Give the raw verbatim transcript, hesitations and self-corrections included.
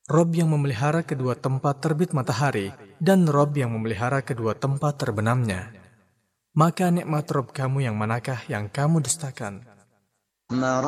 Rob yang memelihara kedua tempat terbit matahari, dan Rob yang memelihara kedua tempat terbenamnya. Maka nikmat Rob kamu yang manakah yang kamu dustakan?